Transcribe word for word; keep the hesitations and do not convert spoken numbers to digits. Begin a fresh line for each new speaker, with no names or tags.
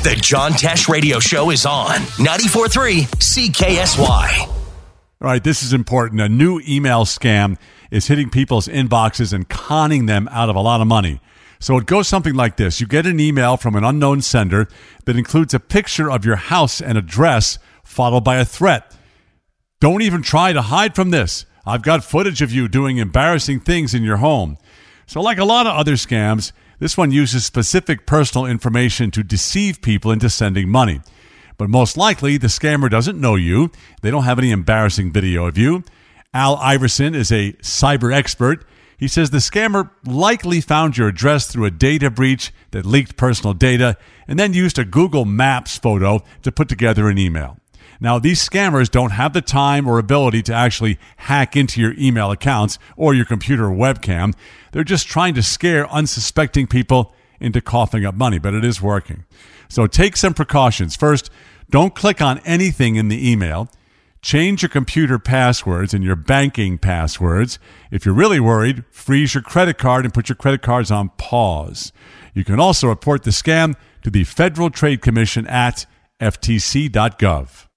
The John Tesh Radio Show is on ninety-four point three C K S Y.
All right, this is important. A new email scam is hitting people's inboxes and conning them out of a lot of money. So it goes something like this. You get an email from an unknown sender that includes a picture of your house and address, followed by a threat. Don't even try to hide from this. I've got footage of you doing embarrassing things in your home. So like a lot of other scams, this one uses specific personal information to deceive people into sending money. But most likely, the scammer doesn't know you. They don't have any embarrassing video of you. Al Iverson is a cyber expert. He says the scammer likely found your address through a data breach that leaked personal data and then used a Google Maps photo to put together an email. Now, these scammers don't have the time or ability to actually hack into your email accounts or your computer or webcam. They're just trying to scare unsuspecting people into coughing up money, but it is working. So take some precautions. First, don't click on anything in the email. Change your computer passwords and your banking passwords. If you're really worried, freeze your credit card and put your credit cards on pause. You can also report the scam to the Federal Trade Commission at F T C dot gov.